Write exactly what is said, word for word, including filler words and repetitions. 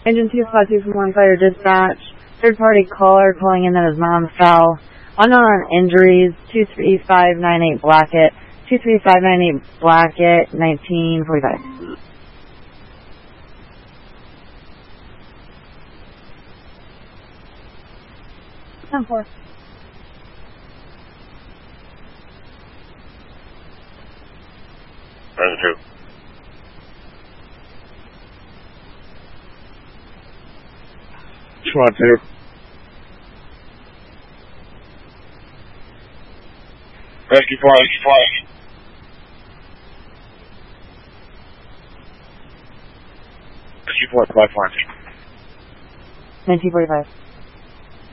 Engine two five two from one fire dispatch. Third party caller calling in that his mom fell. Unknown injuries, two three five nine eight Blackett. two three five nine eight Blackett, nineteen forty-five. ten four. Present two. Squad two. Rescue four, rescue four. Rescue four, five four. nineteen forty-five.